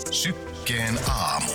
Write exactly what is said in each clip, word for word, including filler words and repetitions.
Sykkeen aamu.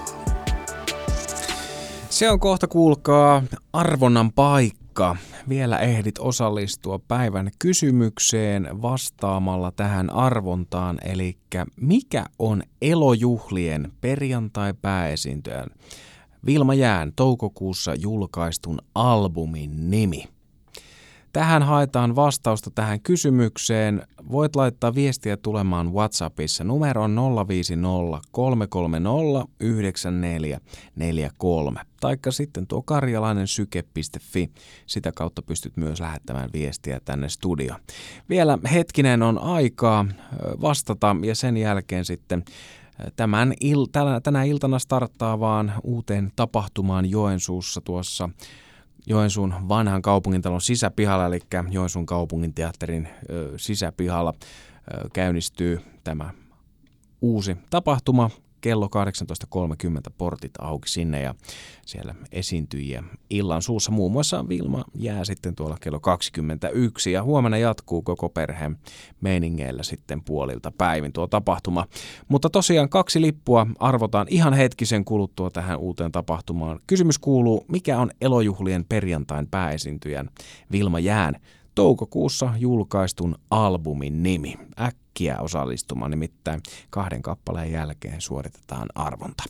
Se on kohta, kuulkaa, arvonnan paikka. Vielä ehdit osallistua päivän kysymykseen vastaamalla tähän arvontaan, eli mikä on Elojuhlien perjantai-pääesiintyjän Vilma Jään toukokuussa julkaistun albumin nimi? Tähän haetaan vastausta tähän kysymykseen. Voit laittaa viestiä tulemaan WhatsAppissa numeroon nolla viisi nolla kolme kolme nolla yhdeksän neljä neljä kolme. Taikka sitten tuo karjalainensyke piste fi. Sitä kautta pystyt myös lähettämään viestiä tänne studioon. Vielä hetkinen on aikaa vastata ja sen jälkeen sitten tämän il- tänä iltana starttaavaan uuteen tapahtumaan Joensuussa tuossa Joensuun vanhan kaupungintalon sisäpihalla, eli Joensuun kaupunginteatterin ö, sisäpihalla ö, käynnistyy tämä uusi tapahtuma. Kello kahdeksantoista kolmekymmentä portit auki sinne ja siellä esiintyjiä illan suussa. Muun muassa Vilma Jää sitten tuolla kello kaksikymmentäyksi ja huomenna jatkuu koko perheen meiningeillä sitten puolilta päivin tuo tapahtuma. Mutta tosiaan kaksi lippua arvotaan ihan hetkisen kuluttua tähän uuteen tapahtumaan. Kysymys kuuluu, mikä on Elojuhlien perjantain pääesiintyjän Vilma Jään toukokuussa julkaistun albumin nimi? Äkkiä osallistumaan, nimittäin kahden kappaleen jälkeen suoritetaan arvonta.